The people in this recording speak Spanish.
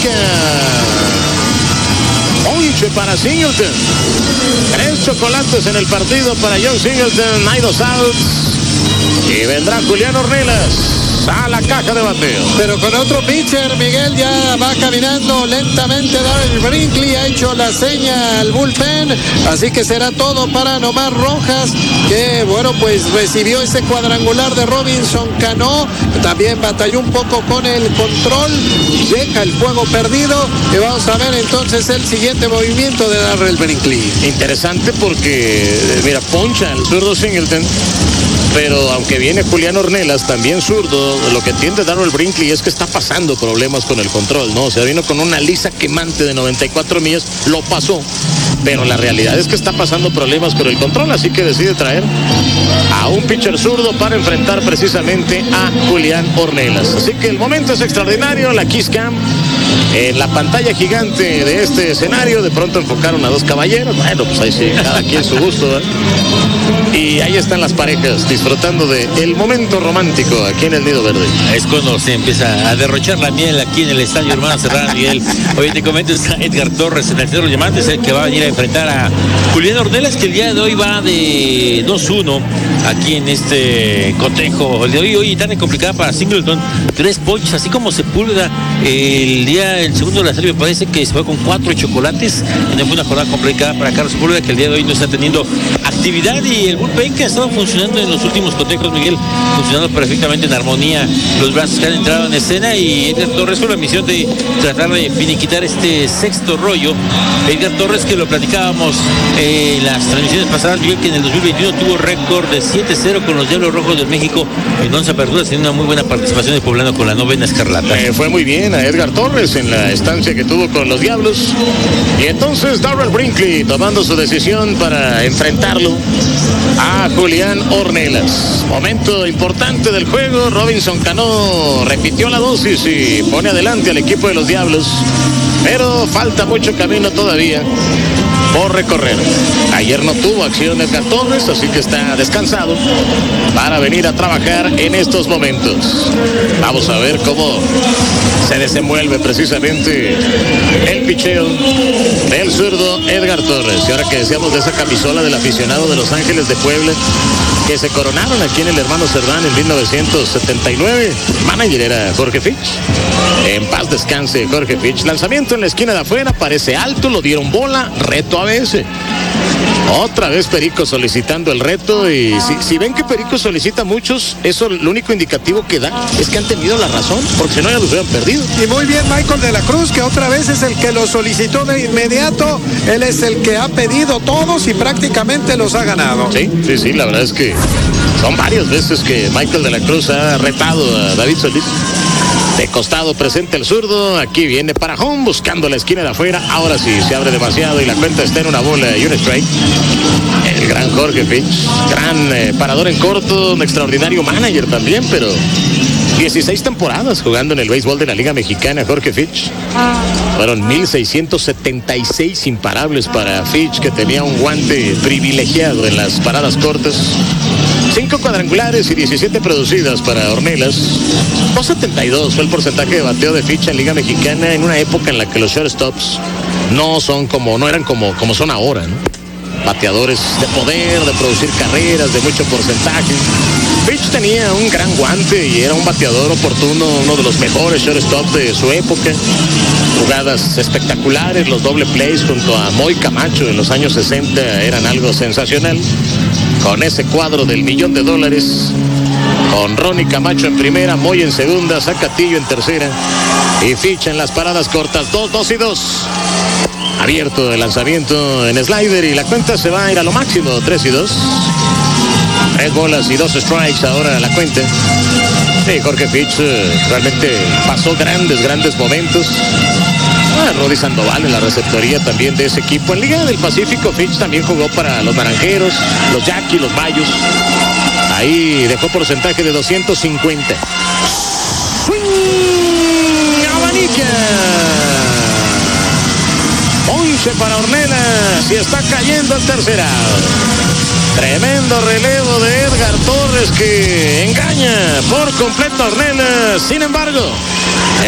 Abanica. Ponche para Singleton. 3 chocolates en el partido para John Singleton. Hay 2 outs. Y vendrá Julián Ornelas a la caja de bateo. Pero con otro pitcher, Miguel, ya va caminando lentamente. Darrell Brinkley ha hecho la seña al bullpen, así que será todo para Nomar Rojas, que bueno, pues recibió ese cuadrangular de Robinson Cano. También batalló un poco con el control, deja el juego perdido. Y vamos a ver entonces el siguiente movimiento de Darrell Brinkley. Interesante porque, mira, poncha el zurdo Singleton, pero aunque viene Julián Ornelas, también zurdo, lo que entiende Darrell Brinkley es que está pasando problemas con el control, ¿no? O sea, vino con una lisa quemante de 94 millas, lo pasó, pero la realidad es que está pasando problemas con el control, así que decide traer a un pitcher zurdo para enfrentar precisamente a Julián Ornelas. Así que el momento es extraordinario, la Kiss Cam en la pantalla gigante de este escenario. De pronto enfocaron a 2 caballeros, bueno, pues ahí sí, cada quien su gusto, ¿eh? Y ahí están las parejas disfrutando de el momento romántico aquí en el Nido Verde. Es cuando se empieza a derrochar la miel aquí en el estadio Hermano Serrano, Miguel. Hoy te comento, está Edgar Torres en el centro de llamantes, el que va a venir a enfrentar a Julián Ornelas, que el día de hoy va de 2-1 aquí en este cotejo. El de hoy tan complicada para Singleton, 3 ponches, así como Sepúlveda el segundo de la serie, me parece que se fue con 4 chocolates. No fue una jornada complicada para Carlos Sepúlveda, que el día de hoy no está teniendo actividad, y el bullpen que ha estado funcionando en los últimos cotejos, Miguel, funcionando perfectamente en armonía, los brazos que han entrado en escena, y Edgar Torres con la misión de tratar de finiquitar este sexto rollo. Edgar Torres, que lo platicábamos en las transmisiones pasadas, Miguel, que en el 2021 tuvo récord de 7-0 con los Diablos Rojos de México en 11 aperturas, tiene una muy buena participación de Poblano con la novena escarlata. Fue muy bien a Edgar Torres en la estancia que tuvo con los Diablos, y entonces Darrell Brinkley tomando su decisión para enfrentarlo a Julián Ornelas. Momento importante del juego. Robinson Cano repitió la dosis y pone adelante al equipo de los Diablos, pero falta mucho camino todavía por recorrer. Ayer no tuvo acción Edgar Torres, así que está descansado para venir a trabajar en estos momentos. Vamos a ver cómo se desenvuelve precisamente el picheo del zurdo Edgar Torres. Y ahora que decíamos de esa camisola del aficionado de Los Ángeles de Puebla, que se coronaron aquí en el Hermano Cerdán en 1979, manager era Jorge Fitch. En paz descanse Jorge Fitch. Lanzamiento en la esquina de afuera, parece alto, lo dieron bola, reto a base. Otra vez Perico solicitando el reto, y si ven que Perico solicita muchos, eso lo único indicativo que da es que han tenido la razón, porque si no ya los hubieran perdido. Y muy bien Michael de la Cruz, que otra vez es el que lo solicitó de inmediato. Él es el que ha pedido todos y prácticamente los ha ganado. Sí, la verdad es que son varias veces que Michael de la Cruz ha retado a David Solís. De costado presente el zurdo, aquí viene para home buscando la esquina de afuera. Ahora sí se abre demasiado y la cuenta está en una bola y un strike. El gran Jorge Fitch, gran parador en corto, un extraordinario manager también, pero 16 temporadas jugando en el béisbol de la Liga Mexicana, Jorge Fitch. Fueron 1,676 imparables para Fitch, que tenía un guante privilegiado en las paradas cortas. 5 cuadrangulares y 17 producidas para Ornelas. 2.72 fue el porcentaje de bateo de Fitch en Liga Mexicana en una época en la que los shortstops no eran como son ahora, ¿no? Bateadores de poder, de producir carreras, de mucho porcentaje. Fitch tenía un gran guante y era un bateador oportuno, uno de los mejores shortstops de su época. Jugadas espectaculares, los doble plays junto a Moy Camacho en los años 60 eran algo sensacional. Con ese cuadro del $1,000,000, con Ronnie Camacho en primera, Moy en segunda, Zacatillo en tercera y Fitch en las paradas cortas. 2-2-2. Abierto el lanzamiento en slider y la cuenta se va a ir a lo máximo, 3-2. 3 bolas y 2 strikes ahora la cuenta. Sí, Jorge Fitch realmente pasó grandes momentos. Rudy Sandoval en la receptoría también de ese equipo. En Liga del Pacífico, Fitch también jugó para los Naranjeros, los Yaquis, los Mayos. Ahí dejó porcentaje de 250. ¡Swing! ¡Abanica! Ponche para Ornelas y está cayendo el tercer out. Tremendo relevo de Edgar Torres que engaña por completo a Ornelas. Sin embargo,